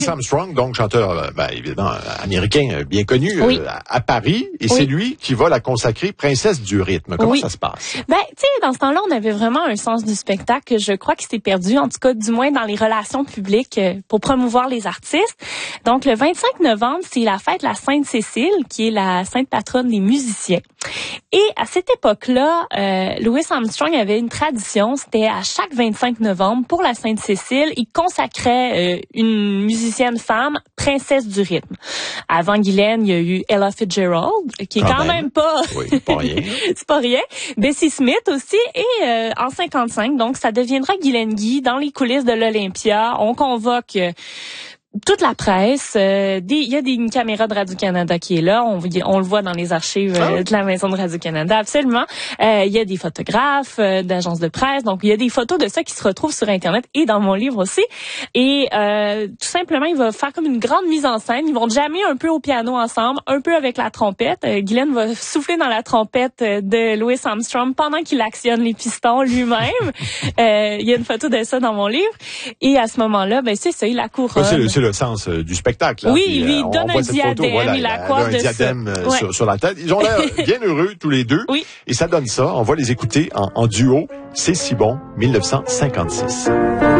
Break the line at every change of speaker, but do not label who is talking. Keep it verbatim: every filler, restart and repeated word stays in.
Armstrong, donc chanteur, ben, évidemment, américain bien connu,
oui.
euh, à Paris, et
oui.
c'est lui qui va la consacrer princesse du rythme. Comment
oui.
ça se passe?
Ben, tu sais, dans ce temps-là, on avait vraiment un sens du spectacle que je crois qui s'est perdu, en tout cas, du moins dans les relations publiques euh, pour promouvoir les artistes. Donc, le vingt-cinq novembre, c'est la fête de la Sainte-Cécile, qui est la sainte patronne des musiciens. Et à cette époque-là, euh, Louis Armstrong avait une tradition, c'était à chaque vingt-cinq novembre, pour la Sainte-Cécile, il consacrait euh, une musicienne femme princesse du rythme. Avant Guylaine, il y a eu Ella Fitzgerald, qui est quand, quand même. même pas...
Oui, pas rien.
c'est pas rien. Bessie Smith aussi, et euh, en cinquante-cinq, donc ça deviendra Guylaine Guy dans les coulisses de l'Olympia. On convoque... Euh, toute la presse, euh, il y a des, une caméra de Radio-Canada qui est là, on, on le voit dans les archives euh, ah. de la maison de Radio-Canada, absolument. Euh, il y a des photographes euh, d'agences de presse, donc il y a des photos de ça qui se retrouvent sur Internet et dans mon livre aussi. Et euh, tout simplement, il va faire comme une grande mise en scène. Ils vont jammer un peu au piano ensemble, un peu avec la trompette. Euh, Guylaine va souffler dans la trompette de Louis Armstrong pendant qu'il actionne les pistons lui-même. euh, il y a une photo de ça dans mon livre. Et à ce moment-là, ben c'est ça, il la couronne.
C'est le, c'est le sens euh, du spectacle. Là.
Oui,
Puis,
il lui
euh,
donne un diadème,
photo, voilà,
il
a
accorde
un diadème
ça.
Euh,
Ouais.
sur, sur la tête. Ils ont l'air bien heureux tous les deux.
Oui.
Et ça donne ça. On va les écouter en, en duo. C'est si bon, mille neuf cent cinquante-six.